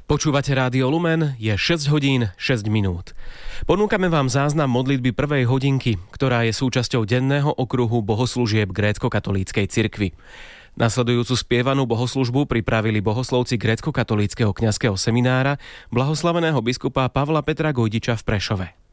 Počúvate Rádio Lumen, je 6 hodín 6 minút. Ponúkame vám záznam modlitby prvej hodinky, ktorá je súčasťou denného okruhu bohoslúžieb grécko-katolíckej cirkvi. Nasledujúcu spievanú bohoslužbu pripravili bohoslovci grécko-katolíckeho kňazského seminára blahoslaveného biskupa Pavla Petra Gojdiča v Prešove.